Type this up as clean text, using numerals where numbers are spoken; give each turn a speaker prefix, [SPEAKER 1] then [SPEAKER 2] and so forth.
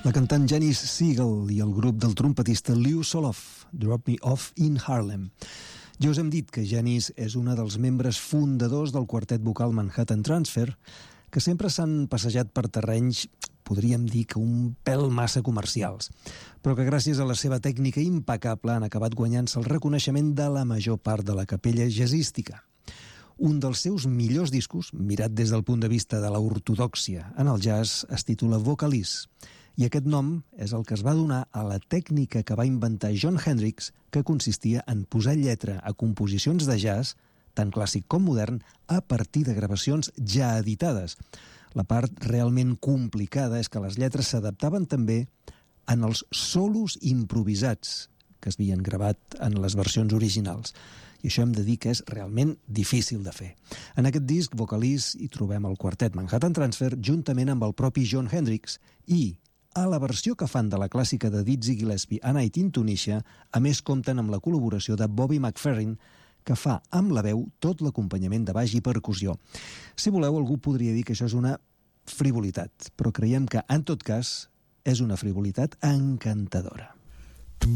[SPEAKER 1] La cantant Janice Siegel i el grup del trompetista Lew Soloff, Drop Me Off in Harlem. Ja us hem dit que Janice és una dels membres fundadors del quartet vocal Manhattan Transfer, que sempre s'han passejat per terrenys, podríem dir que un pèl massa comercials, però que gràcies a la seva tècnica impecable han acabat guanyant-se el reconeixement de la major part de la capella jazzística. Un dels seus millors discos, mirat des del punt de vista de la ortodòxia en el jazz, es titula Vocalize, i aquest nom és el que es va donar a la tècnica que va inventar Jon Hendricks, que consistia en posar lletra a composicions de jazz, tant clàssic com modern, a partir de gravacions ja editades. La part realment complicada és que les lletres s'adaptaven també en els solos improvisats que es havien gravat en les versions originals. I això hem de dir que és realment difícil de fer. En aquest disc, Vocalize, hi trobem el quartet Manhattan Transfer juntament amb el propi Jon Hendricks i, a la versió que fan de la clàssica de Dizzy Gillespie, A Night in Tunisia, a més compten amb la col·laboració de Bobby McFerrin, que fa amb la veu tot l'acompanyament de baix i percussió. Si voleu, algú podria dir que això és una frivolitat, però creiem que, en tot cas, és una frivolitat encantadora.